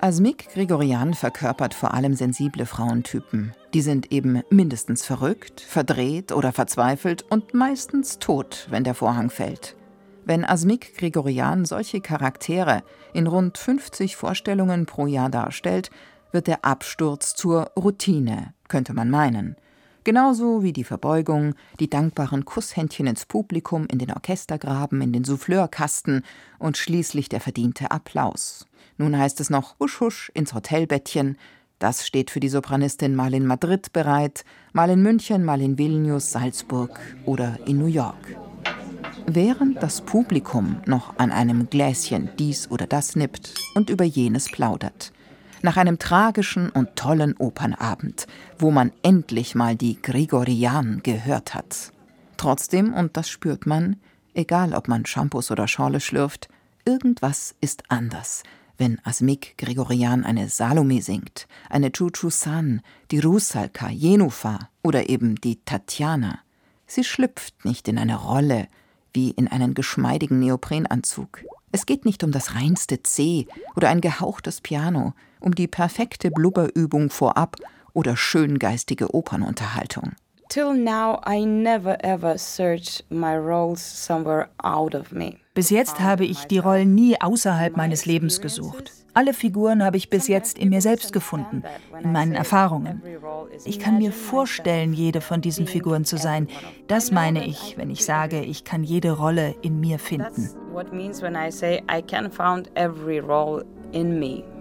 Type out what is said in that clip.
Asmik Grigoryan verkörpert vor allem sensible Frauentypen. Die sind eben mindestens verrückt, verdreht oder verzweifelt und meistens tot, wenn der Vorhang fällt. Wenn Asmik Grigoryan solche Charaktere in rund 50 Vorstellungen pro Jahr darstellt, wird der Absturz zur Routine, könnte man meinen. Genauso wie die Verbeugung, die dankbaren Kusshändchen ins Publikum, in den Orchestergraben, in den Souffleurkasten und schließlich der verdiente Applaus. Nun heißt es noch husch husch ins Hotelbettchen. Das steht für die Sopranistin mal in Madrid bereit, mal in München, mal in Vilnius, Salzburg oder in New York. Während das Publikum noch an einem Gläschen dies oder das nippt und über jenes plaudert. Nach einem tragischen und tollen Opernabend, wo man endlich mal die Grigoryan gehört hat. Trotzdem, und das spürt man, egal ob man Shampoos oder Schorle schlürft, irgendwas ist anders, wenn Asmik Grigoryan eine Salome singt, eine Chuchu San, die Rusalka, Jenufar oder eben die Tatjana. Sie schlüpft nicht in eine Rolle, wie in einen geschmeidigen Neoprenanzug. Es geht nicht um das reinste C oder ein gehauchtes Piano, um die perfekte Blubberübung vorab oder schöngeistige Opernunterhaltung. Till now I never ever searched my roles somewhere out of me. Bis jetzt habe ich die Rollen nie außerhalb meines Lebens gesucht. Alle Figuren habe ich bis jetzt in mir selbst gefunden, in meinen Erfahrungen. Ich kann mir vorstellen, jede von diesen Figuren zu sein. Das meine ich, wenn ich sage, ich kann jede Rolle in mir finden. That's what means when I say I can find every role in me.